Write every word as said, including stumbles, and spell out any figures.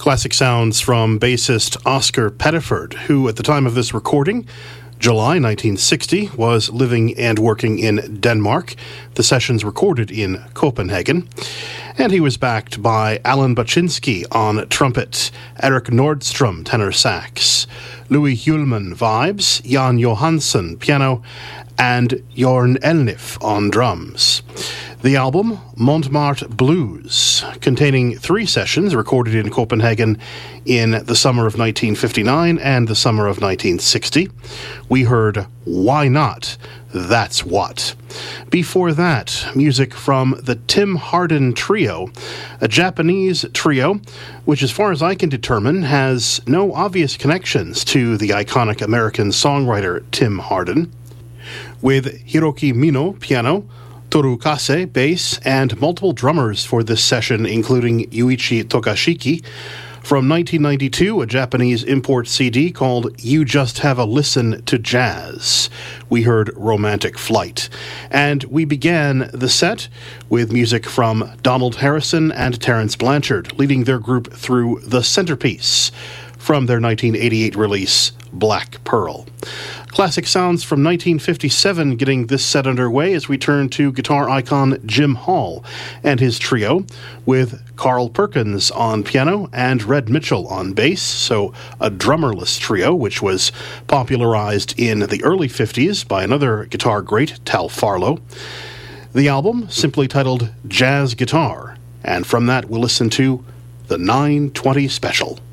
Classic sounds from bassist Oscar Pettiford, who at the time of this recording, July nineteen sixty, was living and working in Denmark. The sessions recorded in Copenhagen. And he was backed by Alan Baczynski on trumpet, Eric Nordstrom tenor sax, Louis Hjulman vibes, Jan Johansson piano, and Jorn Elnif on drums. The album, Montmartre Blues, containing three sessions recorded in Copenhagen in the summer of nineteen fifty-nine and the summer of nineteen sixty. We heard Why Not? That's What. Before that, music from the Tim Hardin Trio, a Japanese trio which, as far as I can determine, has no obvious connections to the iconic American songwriter Tim Hardin. With Hiroki Mino, piano, Toru Kase, bass, and multiple drummers for this session, including Yuichi Tokashiki. From nineteen ninety-two, a Japanese import C D called You Just Have a Listen to Jazz. We heard Romantic Flight. And we began the set with music from Donald Harrison and Terence Blanchard, leading their group through The Centerpiece from their nineteen eighty-eight release, Black Pearl. Classic sounds from nineteen fifty-seven getting this set underway as we turn to guitar icon Jim Hall and his trio with Carl Perkins on piano and Red Mitchell on bass, so a drummerless trio which was popularized in the early fifties by another guitar great, Tal Farlow. The album, simply titled Jazz Guitar, and from that we'll listen to the nine twenty Special.